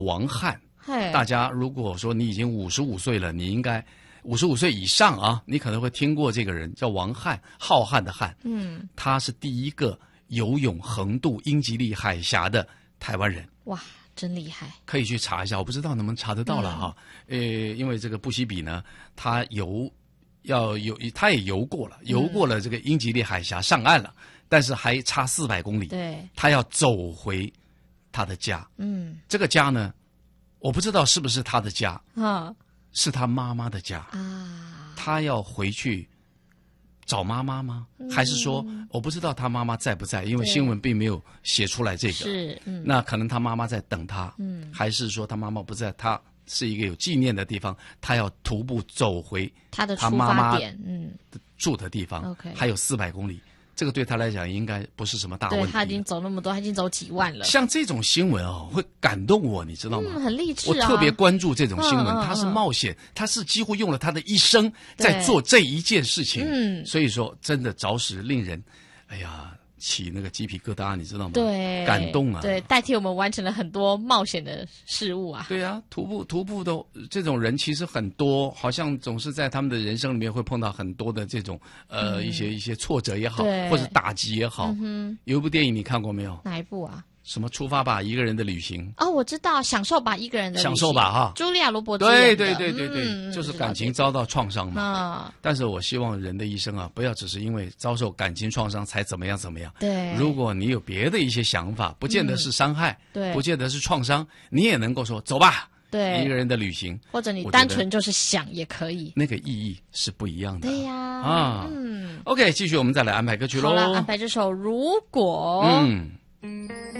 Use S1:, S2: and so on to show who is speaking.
S1: 王翰。大家如果说你已经55岁了，你应该55岁以上啊，你可能会听过这个人，叫王翰，浩瀚的瀚。他是第一个游泳横渡英吉利海峡的台湾人。
S2: 哇，真厉害！
S1: 可以去查一下，我不知道能不能查得到了哈。因为这个布希比呢，他也游过了这个英吉利海峡上岸了，但是还差400公里。
S2: 对，
S1: 他要走回他的家。这个家呢，我不知道是不是他的家是他妈妈的家啊。他要回去找妈妈吗？还是说我不知道他妈妈在不在，因为新闻并没有写出来这个。
S2: 是，
S1: 那可能他妈妈在等他，还是说他妈妈不在，他是一个有纪念的地方，他要徒步走回
S2: 他的出发点，
S1: 住的地方，还有400公里。这个对他来讲应该不是什么大问题。
S2: 对，他已经走那么多，他已经走几万了。
S1: 像这种新闻会感动我，你知道吗？
S2: 很励志
S1: 我特别关注这种新闻，他是冒险，他是几乎用了他的一生在做这一件事情。所以说真的着实令人，哎呀，起那个鸡皮疙瘩，你知道吗？
S2: 对，
S1: 感动啊！
S2: 对，代替我们完成了很多冒险的事物啊。
S1: 对啊，徒步的这种人其实很多，好像总是在他们的人生里面会碰到很多的这种一些挫折也好，或者打击也好。有一部电影你看过没有？
S2: 哪一部啊？
S1: 什么出发吧，一个人的旅行。
S2: 哦，我知道，享受吧，一个人的旅行。
S1: 享受吧，哈。
S2: 茱莉亚·罗伯兹
S1: 对，就是感情遭到创伤
S2: 嘛。
S1: 但是我希望人的一生啊，不要只是因为遭受感情创伤才怎么样。
S2: 对，
S1: 如果你有别的一些想法，不见得是伤害，不见得是创伤，你也能够说走吧。
S2: 对，
S1: 一个人的旅行，
S2: 或者你单纯就是想也可以，
S1: 那个意义是不一样的。
S2: 对呀，
S1: OK， 继续我们再来安排歌曲喽。
S2: 好了，安排这首《如果》。